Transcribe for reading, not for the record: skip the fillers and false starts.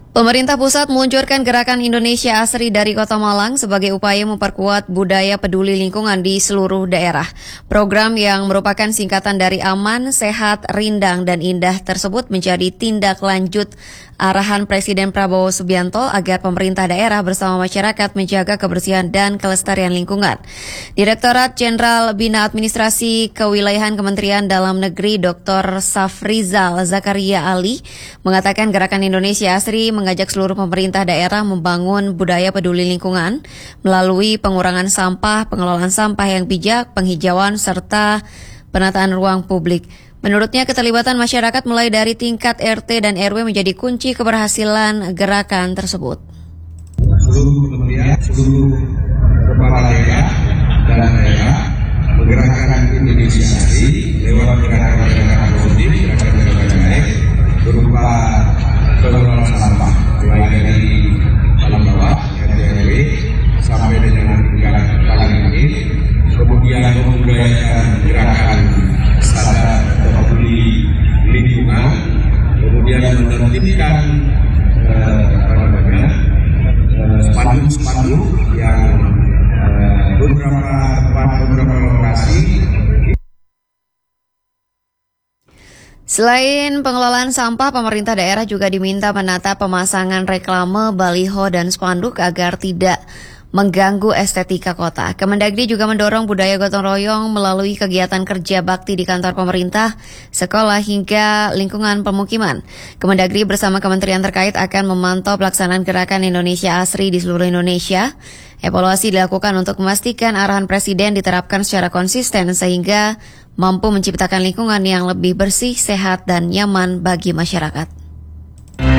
Pemerintah pusat meluncurkan Gerakan Indonesia Asri dari Kota Malang sebagai upaya memperkuat budaya peduli lingkungan di seluruh daerah. Program yang merupakan singkatan dari Aman, Sehat, Rindang, dan Indah tersebut menjadi tindak lanjut arahan Presiden Prabowo Subianto agar pemerintah daerah bersama masyarakat menjaga kebersihan dan kelestarian lingkungan. Direktorat Jenderal Bina Administrasi Kewilayahan Kementerian Dalam Negeri Dr. Safrizal Zakaria Ali mengatakan Gerakan Indonesia Asri mengajak seluruh pemerintah daerah membangun budaya peduli lingkungan melalui pengurangan sampah, pengelolaan sampah yang bijak, penghijauan, serta penataan ruang publik. Menurutnya, keterlibatan masyarakat mulai dari tingkat RT dan RW menjadi kunci keberhasilan gerakan tersebut. Seluruh kementerian, seluruh kepala daerah dan daerah menggerakkan Indonesia Asri lewat gerakan-gerakan positif, gerakan-gerakan baik berupa pengelolaan sampah, mulai dari paling bawah, RT RW, sampai dengan tingkat paling akhir, kemudian membudayakan gerakan sadar peduli lingkungan, kemudian menertibkan spanduk-spanduk yang beberapa lokasi. Selain pengelolaan sampah, pemerintah daerah juga diminta menata pemasangan reklame, baliho, dan spanduk agar tidak mengganggu estetika kota. Kemendagri juga mendorong budaya gotong royong melalui kegiatan kerja bakti di kantor pemerintah, sekolah, hingga lingkungan pemukiman. Kemendagri bersama kementerian terkait akan memantau pelaksanaan Gerakan Indonesia Asri di seluruh Indonesia. Evaluasi dilakukan untuk memastikan arahan Presiden diterapkan secara konsisten sehingga mampu menciptakan lingkungan yang lebih bersih, sehat, dan nyaman bagi masyarakat.